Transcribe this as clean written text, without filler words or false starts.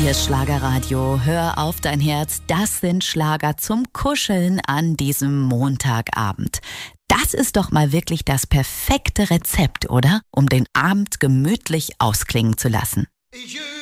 Ihr Schlagerradio, hör auf dein Herz, das sind Schlager zum Kuscheln an diesem Montagabend. Das ist doch mal wirklich das perfekte Rezept, oder? Um den Abend gemütlich ausklingen zu lassen.